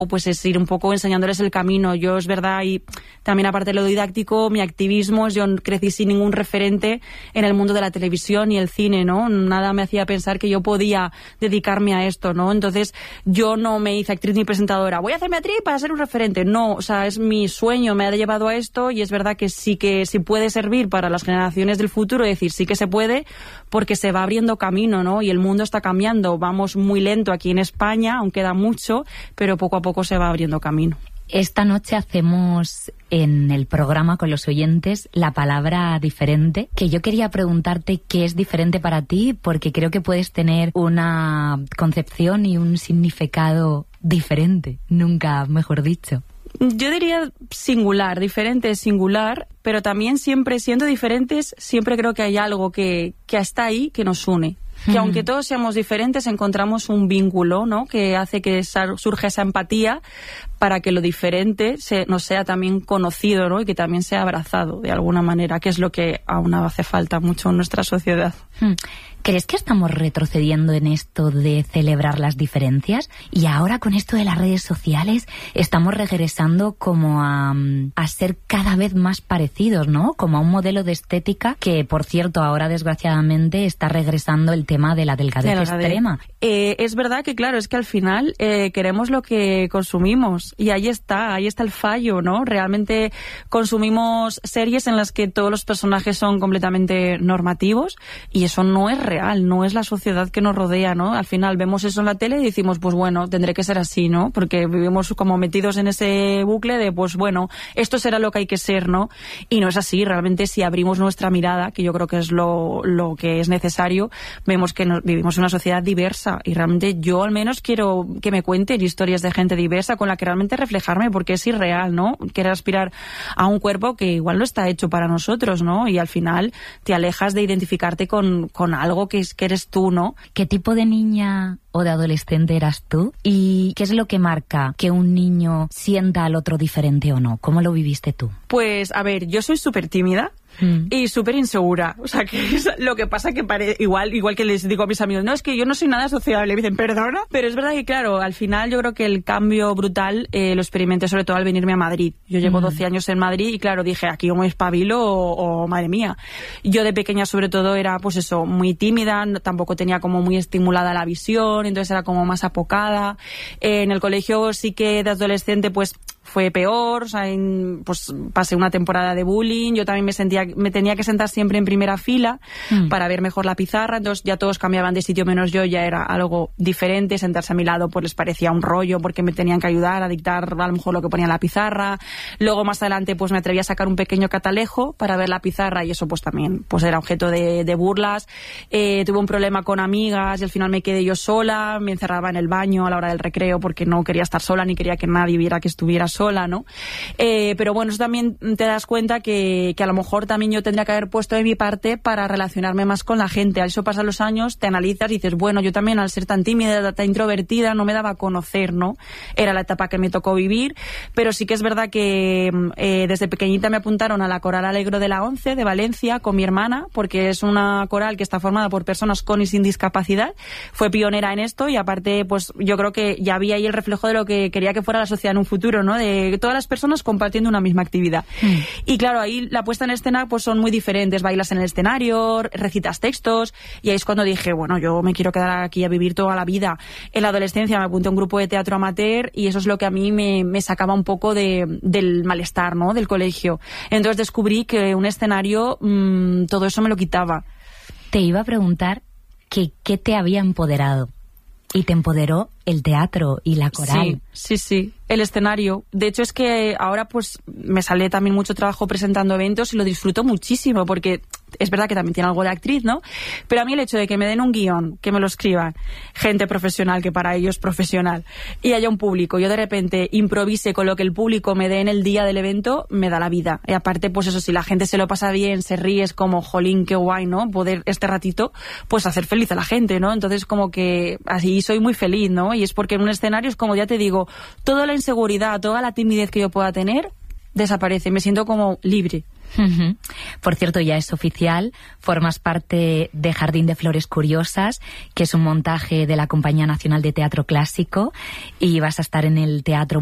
pues es ir un poco enseñándoles el camino. Yo, es verdad, y también aparte de lo didáctico, mi activismo, yo crecí sin ningún referente en el mundo de la televisión y el cine, ¿no? Nada me hacía pensar que yo podía dedicarme a esto, ¿no? Entonces, yo no me hice actriz ni presentadora. Voy a hacerme actriz para ser un referente. No, o sea, es mi sueño, me ha llevado a esto, y es verdad que sí puede servir para las generaciones del futuro, decir, sí que se puede, porque se va abriendo camino, ¿no? Y el mundo está cambiando. Vamos muy lento aquí en España, aún queda mucho, pero poco a poco se va abriendo camino. Esta noche hacemos en el programa con los oyentes la palabra diferente, que yo quería preguntarte qué es diferente para ti, porque creo que puedes tener una concepción y un significado diferente, nunca mejor dicho. Yo diría singular, diferente es singular, pero también siempre siendo diferentes, siempre creo que hay algo que está ahí, que nos une. Que aunque todos seamos diferentes, encontramos un vínculo, ¿no? Que hace que surja esa empatía para que lo diferente nos sea también conocido, ¿no? Y que también sea abrazado de alguna manera, que es lo que aún hace falta mucho en nuestra sociedad. ¿Crees que estamos retrocediendo en esto de celebrar las diferencias? Y ahora con esto de las redes sociales estamos regresando como a ser cada vez más parecidos, ¿no? Como a un modelo de estética que, por cierto, ahora desgraciadamente está regresando el tema de la delgadez extrema. Es verdad que, claro, es que al final queremos lo que consumimos, y ahí está el fallo, ¿no? Realmente consumimos series en las que todos los personajes son completamente normativos, y eso no es real, no es la sociedad que nos rodea, ¿no? Al final vemos eso en la tele y decimos, pues bueno, tendré que ser así, ¿no? Porque vivimos como metidos en ese bucle de, pues bueno, esto será lo que hay que ser, ¿no? Y no es así. Realmente, si abrimos nuestra mirada, que yo creo que es lo que es necesario, vemos que vivimos en una sociedad diversa, y realmente yo al menos quiero que me cuenten historias de gente diversa con la que realmente reflejarme, porque es irreal, ¿no? Querer aspirar a un cuerpo que igual no está hecho para nosotros, ¿no? Y al final te alejas de identificarte con algo que eres tú, ¿no? ¿Qué tipo de niña o de adolescente eras tú? ¿Y qué es lo que marca que un niño sienta al otro diferente o no? ¿Cómo lo viviste tú? Pues, a ver, yo soy súper tímida y súper insegura. O sea, que es lo que pasa que igual que les digo a mis amigos, no, es que yo no soy nada sociable. Me dicen, ¿perdona? Pero es verdad que, claro, al final yo creo que el cambio brutal lo experimenté sobre todo al venirme a Madrid. Yo llevo 12 años en Madrid y, claro, dije, aquí o me espabilo o madre mía. Yo de pequeña sobre todo era, pues eso, muy tímida, tampoco tenía como muy estimulada la visión, entonces era como más apocada. En el colegio sí que de adolescente pues fue peor, o sea, pues pasé una temporada de bullying. Yo también me tenía que sentar siempre en primera fila para ver mejor la pizarra, entonces ya todos cambiaban de sitio menos yo, ya era algo diferente. Sentarse a mi lado pues les parecía un rollo porque me tenían que ayudar a dictar a lo mejor lo que ponía en la pizarra. Luego más adelante pues me atreví a sacar un pequeño catalejo para ver la pizarra, y eso pues también pues era objeto de burlas. Tuve un problema con amigas y al final me quedé yo sola, me encerraba en el baño a la hora del recreo porque no quería estar sola ni quería que nadie viera que estuviera sola, ¿no? Pero bueno, eso también te das cuenta que a lo mejor también yo tendría que haber puesto de mi parte para relacionarme más con la gente. A eso pasan los años, te analizas y dices, bueno, yo también al ser tan tímida, tan introvertida, no me daba a conocer, ¿no? Era la etapa que me tocó vivir, pero sí que es verdad que desde pequeñita me apuntaron a la Coral Alegro de la ONCE de Valencia con mi hermana, porque es una coral que está formada por personas con y sin discapacidad. Fue pionera en esto, y aparte pues yo creo que ya había ahí el reflejo de lo que quería que fuera la sociedad en un futuro, ¿no? De todas las personas compartiendo una misma actividad. Y claro, ahí la puesta en escena pues son muy diferentes. Bailas en el escenario, recitas textos, y ahí es cuando dije, bueno, yo me quiero quedar aquí a vivir toda la vida. En la adolescencia me apunté a un grupo de teatro amateur, y eso es lo que a mí me sacaba un poco del malestar, ¿no? Del colegio. Entonces descubrí que un escenario todo eso me lo quitaba. Te iba a preguntar qué te había empoderado. Y te empoderó el teatro y la coral. Sí, el escenario. De hecho es que ahora pues me sale también mucho trabajo presentando eventos y lo disfruto muchísimo, porque es verdad que también tiene algo de actriz, ¿no? Pero a mí el hecho de que me den un guión, que me lo escriban gente profesional, que para ellos es profesional, y haya un público, yo de repente improvise con lo que el público me dé en el día del evento, me da la vida. Y aparte, pues eso, si la gente se lo pasa bien, se ríe, es como, jolín, qué guay, ¿no? Poder este ratito, pues hacer feliz a la gente, ¿no? Entonces como que así soy muy feliz, ¿no? Y es porque en un escenario es como, ya te digo, toda la inseguridad, toda la timidez que yo pueda tener desaparece, me siento como libre. Por cierto, ya es oficial, formas parte de Jardín de Flores Curiosas, que es un montaje de la Compañía Nacional de Teatro Clásico, y vas a estar en el Teatro